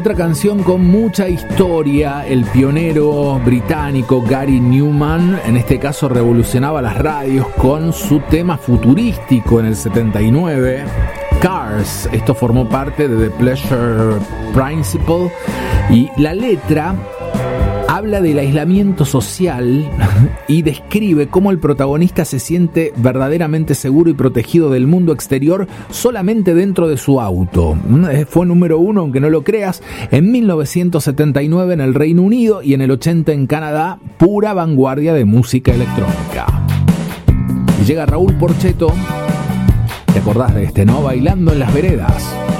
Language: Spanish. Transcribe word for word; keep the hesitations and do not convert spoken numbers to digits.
Otra canción con mucha historia, el pionero británico Gary Numan, en este caso revolucionaba las radios con su tema futurístico en el setenta y nueve, Cars. Esto formó parte de The Pleasure Principle y la letra habla del aislamiento social y describe cómo el protagonista se siente verdaderamente seguro y protegido del mundo exterior solamente dentro de su auto. Fue número uno, aunque no lo creas, en mil novecientos setenta y nueve en el Reino Unido y en el ochenta en Canadá, pura vanguardia de música electrónica. Y llega Raúl Porchetto, ¿te acordás de este, no? Bailando en las veredas.